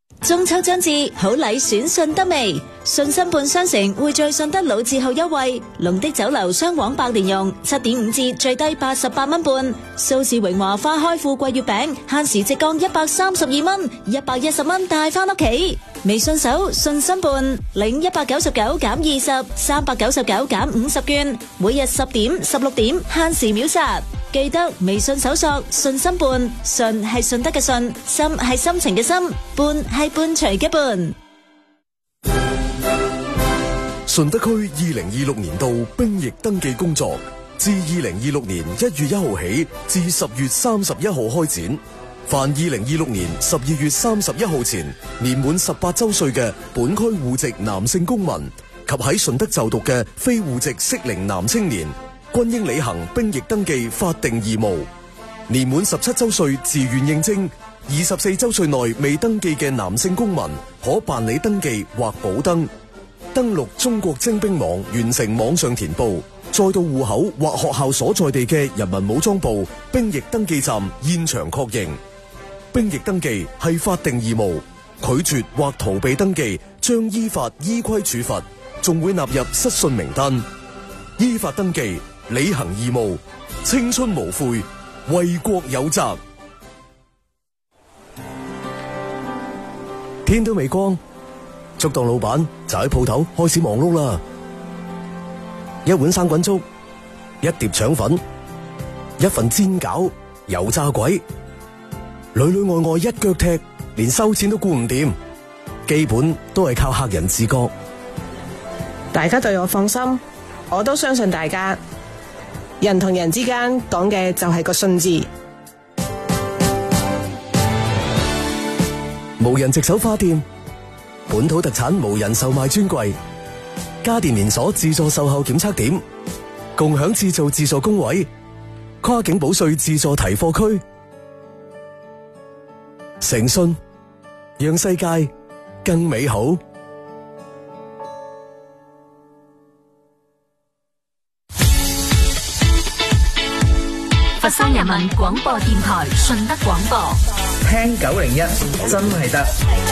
中秋將至，好禮選順德味。信心半商城匯聚順德老字號優惠，龍的酒樓雙黃百年蓉7.5折，最低88蚊半。蘇氏榮華花開富貴月餅，限時直降132蚊，110蚊帶翻屋企。微信搜信心半，領199減20，399減50券，每日10點、16點限時秒殺。記得微信搜索信心半，信係順德嘅信，心係心情嘅心，半係伴隨嘅伴。 順德區2026年度兵役登記工作自2026年1月1號起至10月31號開展。凡2026年12月31號前年滿18周歲嘅本區戶籍男性公民及喺順德就讀嘅非戶籍適齡男青年，均應履行兵役登記法定義務。年滿17周歲自願應徵，24周歲內未登記嘅男性公民可辦理登記或補登。登錄中國徵兵網完成網上填報，再到戶口或學校所在地嘅人民武裝部兵役登記站現場確認。兵役登記係法定義務，拒絕或逃避登記將依法依規處罰，仲會納入失信名單。依法登記，履行義務，青春無悔，為國有責。天都未光，粥檔老闆就喺鋪頭開始忙碌啦。一碗生滾粥，一碟腸粉，一份煎餃，油炸鬼，裏裏外外一腳踢，連收錢都顧唔掂，基本都係靠客人自覺。 大家對我放心，我都相信大家。人同人之間講嘅就係個信字。 無人值手花店，本土特產無人售賣專櫃，家電連鎖自助售後檢測點，共享自造自助工位，跨境保稅自助提貨區，誠信讓世界更美好。 佛山人民廣播電台順德廣播， 聽901真係得。